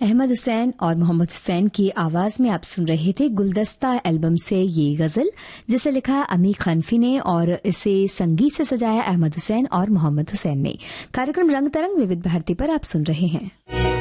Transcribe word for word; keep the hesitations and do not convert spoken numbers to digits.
अहमद हुसैन और मोहम्मद हुसैन की आवाज में आप सुन रहे थे गुलदस्ता एल्बम से ये गजल, जिसे लिखा अमी खनफी ने और इसे संगीत से सजाया अहमद हुसैन और मोहम्मद हुसैन ने। कार्यक्रम रंग तरंग विविध भारती पर आप सुन रहे हैं।